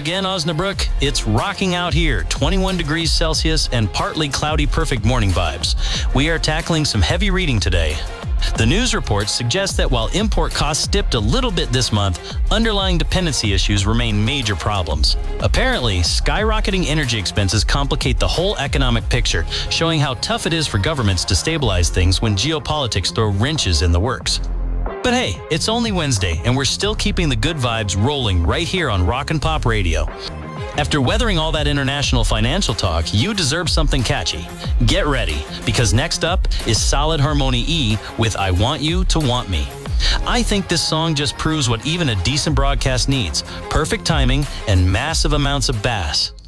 again, Osnabrück. It's rocking out here, 21 degrees Celsius and partly cloudy, perfect morning vibes. We are tackling some heavy reading today. The news reports suggest that while import costs dipped a little bit this month, underlying dependency issues remain major problems. Apparently, skyrocketing energy expenses complicate the whole economic picture, showing how tough it is for governments to stabilize things when geopolitics throw wrenches in the works. But hey, it's only Wednesday, and we're still keeping the good vibes rolling right here on Rock and Pop Radio. After weathering all that international financial talk, you deserve something catchy. Get ready, because next up is Solid Harmony E with I Want You to Want Me. I think this song just proves what even a decent broadcast needs: perfect timing and massive amounts of bass.